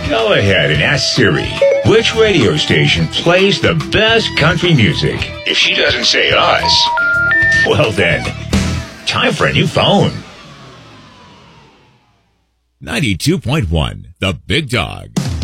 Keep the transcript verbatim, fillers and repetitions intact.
Go ahead and ask Siri, which radio station plays the best country music? If she doesn't say us, well then, time for a new phone. ninety-two point one, The Big Dog.